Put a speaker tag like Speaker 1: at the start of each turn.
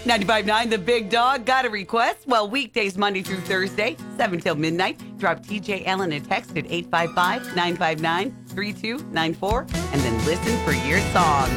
Speaker 1: 95.9 The Big Dog. Got a request? Well, weekdays Monday through Thursday, 7 till midnight. Drop TJ Allen a text at 855-959-3294 and then listen for your song.